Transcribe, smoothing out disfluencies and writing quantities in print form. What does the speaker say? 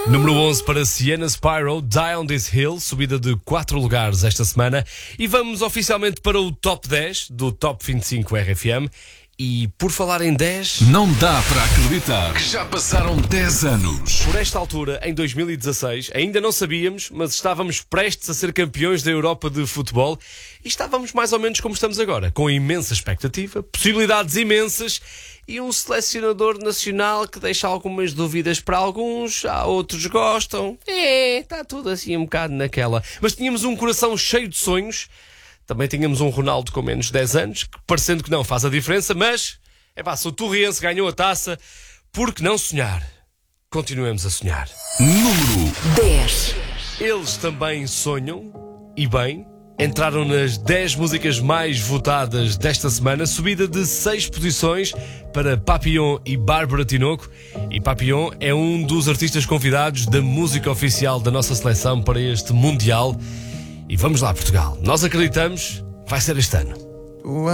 Número 11 para Sienna Spyro, Die on This Hill, subida de 4 lugares esta semana. E vamos oficialmente para o Top 10 do Top 25 RFM. E por falar em 10... Não dá para acreditar que já passaram 10 anos. Por esta altura, em 2016, ainda não sabíamos, mas estávamos prestes a ser campeões da Europa de futebol e estávamos mais ou menos como estamos agora, com imensa expectativa, possibilidades imensas e um selecionador nacional que deixa algumas dúvidas para alguns, há outros gostam. Está tudo assim um bocado naquela. Mas tínhamos um coração cheio de sonhos. Também tínhamos um Ronaldo com menos de 10 anos, que parecendo que não faz a diferença, mas, se o Torriense ganhou a taça, por que não sonhar? Continuemos a sonhar. Número 10. Eles também sonham, e bem, entraram nas 10 músicas mais votadas desta semana, subida de 6 posições para Papillon e Bárbara Tinoco. E Papillon é um dos artistas convidados da música oficial da nossa seleção para este Mundial. E vamos lá, Portugal. Nós acreditamos, vai ser este ano.